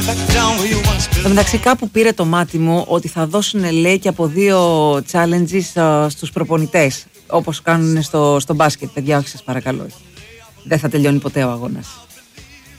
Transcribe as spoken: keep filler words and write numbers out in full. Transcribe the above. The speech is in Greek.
Εν τω μεταξύ κάπου πήρε το μάτι μου ότι θα δώσουν, λέει, και από δύο challenges uh, στους προπονητές, όπως κάνουν στο, στο μπάσκετ. Παιδιά, όχι σας παρακαλώ, δεν θα τελειώνει ποτέ ο αγώνας.